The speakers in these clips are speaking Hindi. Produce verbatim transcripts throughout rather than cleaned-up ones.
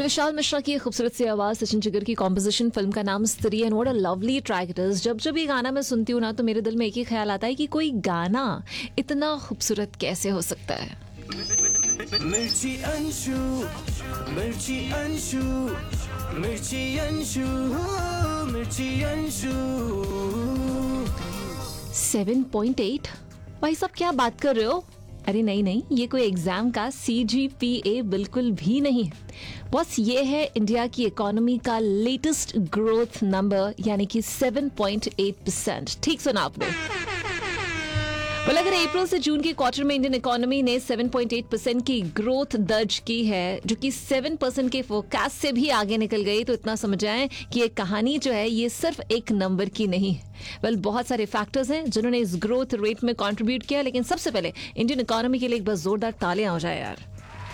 विशाल मिश्रा की खूबसूरत सी आवाज, सचिन जिगर की कॉम्पोजिशन, फिल्म का नाम स्त्री, and what a lovely track it is. जब जब ये गाना मैं सुनती हूँ ना तो मेरे दिल में एक ही ख्याल आता है कि कोई गाना इतना खूबसूरत कैसे हो सकता है। मिर्ची अंशु, मिर्ची अंशु, मिर्ची अंशु, मिर्ची अंशु। Seven point eight? भाई साहब क्या बात कर रहे हो? अरे नहीं नहीं, ये कोई एग्जाम का सी जी पी ए बिल्कुल भी नहीं है। बस ये है इंडिया की इकोनॉमी का लेटेस्ट ग्रोथ नंबर, यानी कि सेवन पॉइंट एट परसेंट। ठीक सुना आपने। well, अगर अप्रैल से जून के क्वार्टर में इंडियन इकोनॉमी ने सेवन पॉइंट एट परसेंट की ग्रोथ दर्ज की है, जो कि सेवन परसेंट के फोरकास्ट से भी आगे निकल गई, तो इतना समझ जाएं कि ये कहानी जो है ये सिर्फ एक नंबर की नहीं है। वेल well, बहुत सारे फैक्टर्स हैं जिन्होंने इस ग्रोथ रेट में कंट्रीब्यूट किया, लेकिन सबसे पहले इंडियन इकोनॉमी के लिए एक बार जोरदार तालियां हो जाए यार।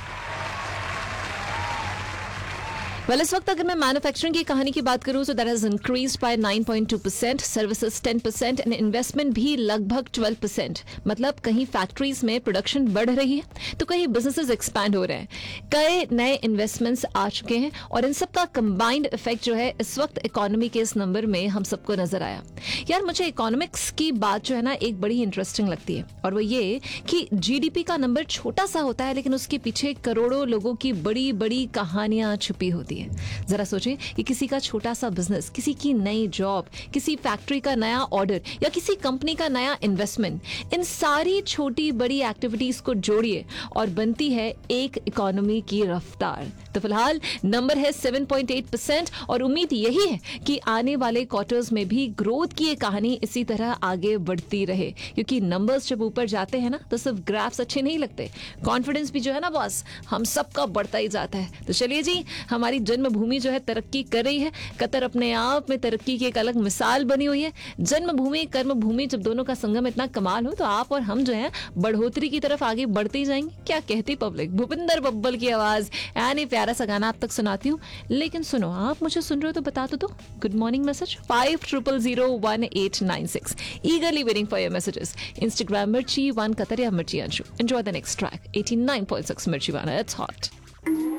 वेल well, इस वक्त अगर मैं मैन्युफैक्चरिंग की कहानी की बात करूं तो that has increased by nine point two percent, services ten percent and investment भी लगभग ट्वेल्व परसेंट। मतलब कहीं फैक्ट्रीज में प्रोडक्शन बढ़ रही है तो कहीं बिजनेसेस एक्सपैंड हो रहे हैं, कई नए इन्वेस्टमेंट्स आ चुके हैं, और इन सब का कंबाइंड इफेक्ट जो है इस वक्त इकोनॉमी के इस नंबर में हम सबको नजर आया। यार मुझे इकोनॉमिक्स की बात जो है ना एक बड़ी इंटरेस्टिंग लगती है, और वो ये कि जीडीपी का नंबर छोटा सा होता है लेकिन उसके पीछे करोड़ों लोगों की बड़ी बड़ी कहानियां छुपी होती है। जरा सोचें कि किसी का छोटा सा बिजनेस, किसी की नई जॉब, किसी फैक्ट्री का नया ऑर्डर या किसी कंपनी का नया इन्वेस्टमेंट, इन सारी छोटी बड़ी एक्टिविटीज को जोड़िए और बनती है एक इकोनॉमी की रफ्तार। तो फिलहाल नंबर है सेवन पॉइंट एट परसेंट, और उम्मीद यही है कि आने वाले क्वार्टर्स में भी ग्रोथ की ये कहानी इसी तरह आगे बढ़ती रहे, क्योंकि नंबर्स जब ऊपर जाते हैं ना तो सिर्फ ग्राफ्स अच्छे नहीं लगते, कॉन्फिडेंस भी जो है ना बॉस हम सबका बढ़ता ही जाता है। तो चलिए जी, हमारी जन्मभूमि जो है तरक्की कर रही है, कतर अपने आप में तरक्की की एक अलग मिसाल बनी हुई है। जन्मभूमि कर्मभूमि जब दोनों का संगम इतना कमाल हो तो आप और हम जो है बढ़ोतरी की तरफ आगे बढ़ते ही जाएंगे। क्या कहती पब्लिक? भूपिंदर बब्बल की आवाज, यानी प्यारा सा गाना आप तक सुनाती हूँ, लेकिन सुनो आप मुझे सुन रहे हो तो बता तो दो। Good morning message five triple zero one eight nine six, ईगरली waiting for your messages. Instagram मिर्ची वन कतर या मिर्ची Anshu. Enjoy the next track eighty nine point six मिर्ची वन, इट्स हॉट।